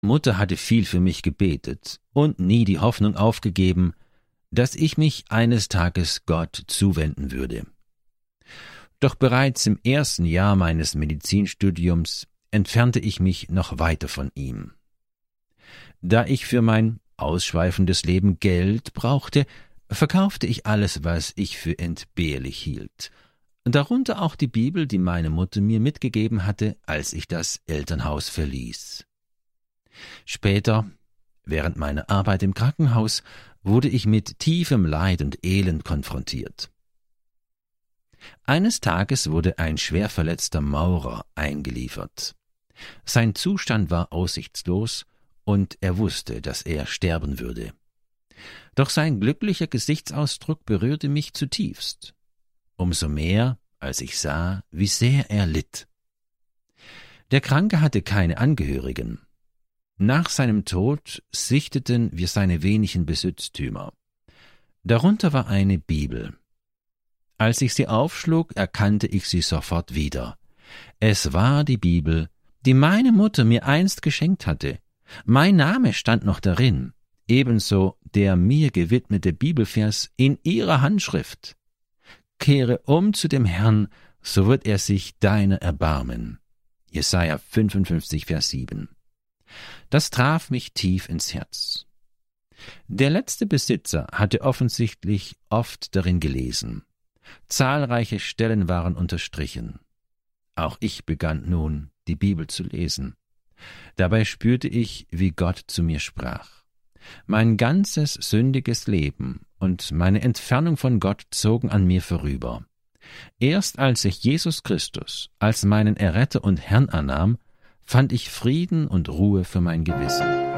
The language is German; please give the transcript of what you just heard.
Mutter hatte viel für mich gebetet und nie die Hoffnung aufgegeben, dass ich mich eines Tages Gott zuwenden würde. Doch bereits im ersten Jahr meines Medizinstudiums entfernte ich mich noch weiter von ihm. Da ich für mein ausschweifendes Leben Geld brauchte, verkaufte ich alles, was ich für entbehrlich hielt, darunter auch die Bibel, die meine Mutter mir mitgegeben hatte, als ich das Elternhaus verließ. Später, während meiner Arbeit im Krankenhaus, wurde ich mit tiefem Leid und Elend konfrontiert. Eines Tages wurde ein schwer verletzter Maurer eingeliefert. Sein Zustand war aussichtslos und er wusste, dass er sterben würde. Doch sein glücklicher Gesichtsausdruck berührte mich zutiefst. Umso mehr, als ich sah, wie sehr er litt. Der Kranke hatte keine Angehörigen. Nach seinem Tod sichteten wir seine wenigen Besitztümer. Darunter war eine Bibel. Als ich sie aufschlug, erkannte ich sie sofort wieder. Es war die Bibel, die meine Mutter mir einst geschenkt hatte. Mein Name stand noch darin, ebenso der mir gewidmete Bibelvers in ihrer Handschrift. Kehre um zu dem Herrn, so wird er sich deiner erbarmen. Jesaja 55, Vers 7. Das traf mich tief ins Herz. Der letzte Besitzer hatte offensichtlich oft darin gelesen. Zahlreiche Stellen waren unterstrichen. Auch ich begann nun, die Bibel zu lesen. Dabei spürte ich, wie Gott zu mir sprach. Mein ganzes sündiges Leben und meine Entfernung von Gott zogen an mir vorüber. Erst als ich Jesus Christus als meinen Erretter und Herrn annahm, fand ich Frieden und Ruhe für mein Gewissen.